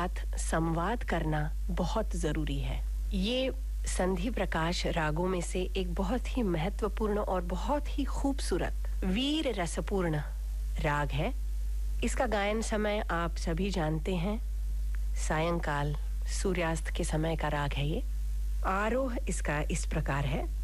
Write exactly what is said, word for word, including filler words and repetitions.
साथ संवाद करना बहुत जरूरी है। ये संधि प्रकाश रागों में से एक बहुत ही महत्वपूर्ण और बहुत ही खूबसूरत वीर रसपूर्ण राग है। इसका गायन समय आप सभी जानते हैं, सायंकाल सूर्यास्त के समय का राग है ये। आरोह इसका इस प्रकार है।